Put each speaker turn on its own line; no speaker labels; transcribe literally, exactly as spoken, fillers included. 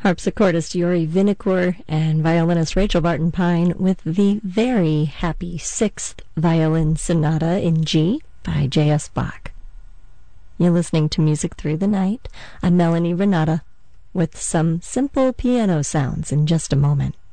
Harpsichordist Yuri Vinokur and violinist Rachel Barton Pine with the very happy Sixth Violin Sonata in G by J S Bach. You're listening to Music Through the Night. I'm Melanie Renata with some simple piano sounds in just a moment.